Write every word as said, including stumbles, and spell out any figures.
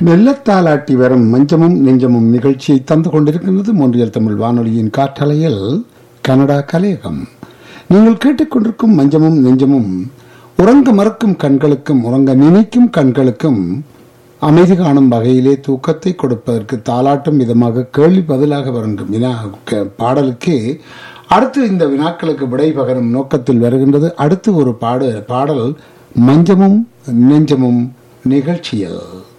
மெல்லத்தாலாட்டி வரும் மஞ்சமும் நெஞ்சமும் நிகழ்ச்சியை தந்து கொண்டிருக்கின்றது மொன்றியல் தமிழ் வானொலியின் காற்றலையில் கனடா கலையகம். நீங்கள் கேட்டுக்கொண்டிருக்கும் மஞ்சமும் நெஞ்சமும் உறங்க மறுக்கும் கண்களுக்கும் உறங்க நினைக்கும் கண்களுக்கும் அமைதி காணும் வகையிலே தூக்கத்தை கொடுப்பதற்கு தாலாட்டும் விதமாக கேள்வி பதிலாக வழங்கும் வினா பாடலுக்கு அடுத்து இந்த வினாக்களுக்கு விடை பகரும் நோக்கத்தில் வருகின்றது. அடுத்து ஒரு பாடு பாடல் மஞ்சமும் நெஞ்சமும் நிகழ்ச்சியில்